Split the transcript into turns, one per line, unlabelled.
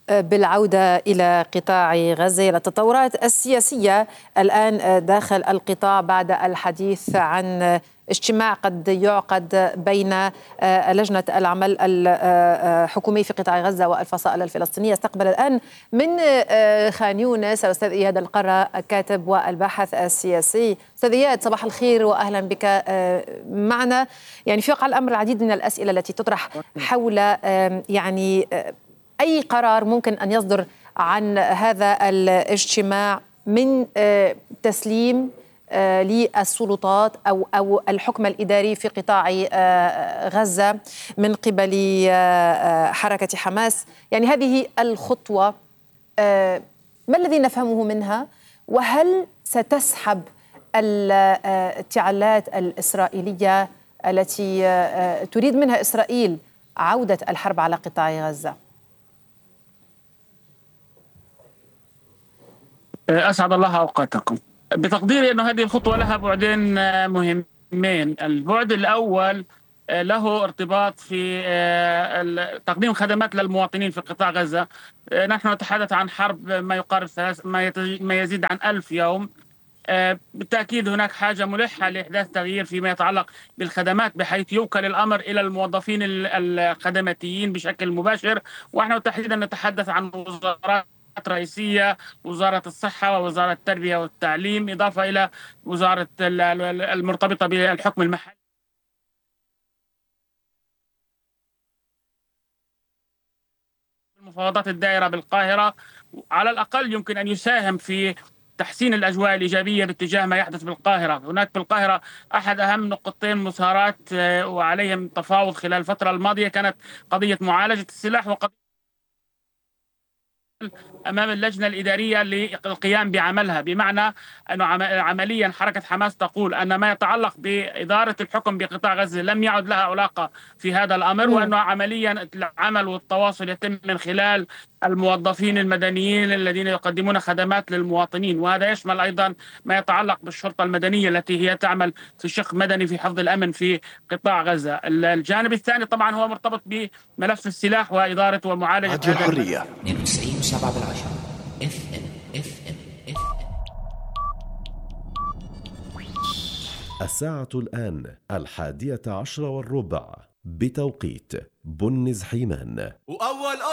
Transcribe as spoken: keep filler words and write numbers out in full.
بالعودة إلى قطاع غزة، إلى التطورات السياسية الآن داخل القطاع بعد الحديث عن اجتماع قد يعقد بين لجنة العمل الحكومي في قطاع غزة والفصائل الفلسطينية. استقبل الآن من خان يونس الأستاذ إياد القرة، الكاتب والباحث السياسي. أستاذ إياد، صباح الخير وأهلا بك معنا. يعني في واقع الأمر العديد من الأسئلة التي تطرح حول يعني أي قرار ممكن أن يصدر عن هذا الاجتماع من تسليم للسلطات أو أو الحكم الإداري في قطاع غزة من قبل حركة حماس. يعني هذه الخطوة ما الذي نفهمه منها؟ وهل ستسحب التعليقات الإسرائيلية التي تريد منها إسرائيل عودة الحرب على قطاع غزة؟
أسعد الله أوقاتكم. بتقديري أن هذه الخطوة لها بعدين مهمين. البعد الأول له ارتباط في تقديم خدمات للمواطنين في قطاع غزة. نحن نتحدث عن حرب ما يقارب ما يزيد عن ألف يوم. بالتأكيد هناك حاجة ملحة لإحداث تغيير فيما يتعلق بالخدمات، بحيث يوكل الأمر إلى الموظفين الخدماتيين بشكل مباشر. ونحن تحديدا نتحدث عن وزارات رئيسية، وزارة الصحة ووزارة التربية والتعليم، إضافة إلى وزارة المرتبطة بالحكم المحلي. المفاوضات الدائرة بالقاهرة على الأقل يمكن أن يساهم في تحسين الأجواء الإيجابية باتجاه ما يحدث بالقاهرة. هناك بالقاهرة أحد أهم نقطتين مثارات وعليهم تفاوض خلال الفترة الماضية كانت قضية معالجة السلاح وقضية أمام اللجنة الإدارية للقيام بعملها، بمعنى أنه عمليا حركة حماس تقول أن ما يتعلق بإدارة الحكم بقطاع غزة لم يعد لها علاقة في هذا الأمر، وأنه عمليا العمل والتواصل يتم من خلال الموظفين المدنيين الذين يقدمون خدمات للمواطنين. وهذا يشمل أيضا ما يتعلق بالشرطة المدنية التي هي تعمل في شق مدني في حفظ الأمن في قطاع غزة. الجانب الثاني طبعا هو مرتبط بملف السلاح وإدارة ومعالجة
راديو الحرية
اثنين وتسعين وسبعة بالعشرة اف ام اف ام اف ام.
الساعة الآن الحادية عشر والربع بتوقيت بنز حيمان.